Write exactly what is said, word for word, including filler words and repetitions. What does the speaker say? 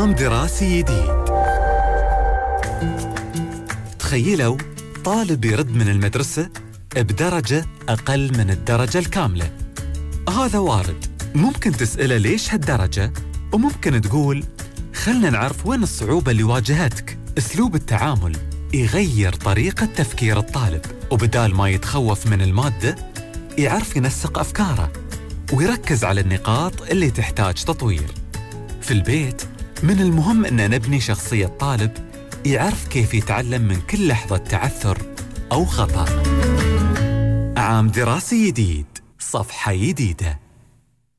عام دراسي جديد. تخيلوا طالب يرد من المدرسة بدرجة أقل من الدرجة الكاملة. هذا وارد، ممكن تسأله ليش هالدرجة، وممكن تقول خلنا نعرف وين الصعوبة اللي واجهتك. أسلوب التعامل يغير طريقة تفكير الطالب، وبدال ما يتخوف من المادة يعرف ينسق أفكاره ويركز على النقاط اللي تحتاج تطوير. في البيت من المهم أن نبني شخصية طالب يعرف كيف يتعلم من كل لحظة تعثر أو خطأ. عام دراسي جديد، صفحة جديدة.